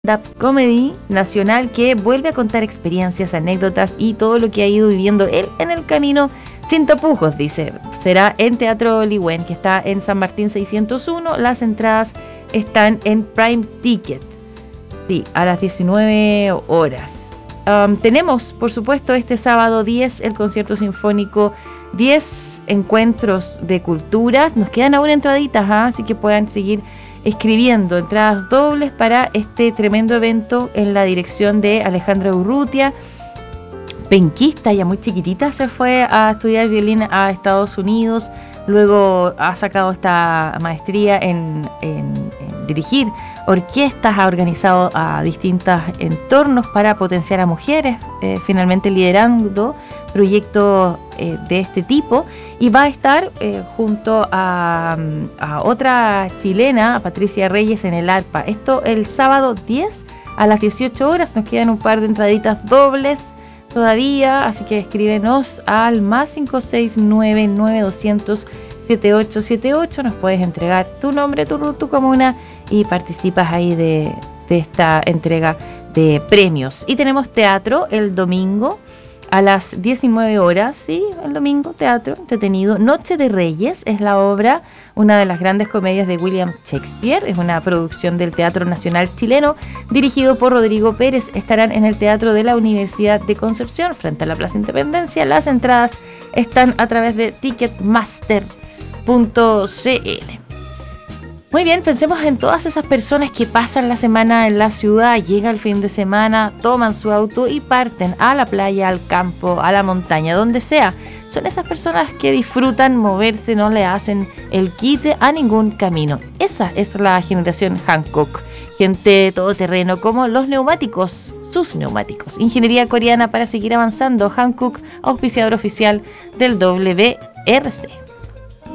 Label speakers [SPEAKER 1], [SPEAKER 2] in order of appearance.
[SPEAKER 1] stand-up comedy nacional que vuelve a contar experiencias, anécdotas y todo lo que ha ido viviendo él en el camino sin tapujos, dice. Será en Teatro Ligüen, que está en San Martín 601. Las entradas están en Prime Ticket. Sí, a las 19 horas. Tenemos, por supuesto, este sábado 10 el concierto sinfónico, 10 encuentros de culturas. Nos quedan aún entraditas, así que puedan seguir escribiendo entradas dobles para este tremendo evento en la dirección de Alejandra Urrutia. Penquista, ya muy chiquitita, se fue a estudiar violín a Estados Unidos, luego ha sacado esta maestría en dirigir orquestas, ha organizado a distintos entornos para potenciar a mujeres, finalmente liderando proyectos de este tipo, y va a estar junto a otra chilena, a Patricia Reyes, en el arpa. Esto el sábado 10 a las 18 horas. Nos quedan un par de entraditas dobles todavía, así que escríbenos al más 569-9200-7878. Nos puedes entregar tu nombre, tu comuna, y participas ahí de esta entrega de premios. Y tenemos teatro el domingo a las 19 horas, sí, el domingo, teatro entretenido. Noche de Reyes es la obra, una de las grandes comedias de William Shakespeare. Es una producción del Teatro Nacional Chileno, dirigido por Rodrigo Pérez. Estarán en el Teatro de la Universidad de Concepción, frente a la Plaza Independencia. Las entradas están a través de ticketmaster.cl. Muy bien, pensemos en todas esas personas que pasan la semana en la ciudad, llega el fin de semana, toman su auto y parten a la playa, al campo, a la montaña, donde sea. Son esas personas que disfrutan moverse, no le hacen el quite a ningún camino. Esa es la generación Hankook, gente todoterreno como los neumáticos, sus neumáticos. Ingeniería coreana para seguir avanzando. Hankook, auspiciador oficial del WRC.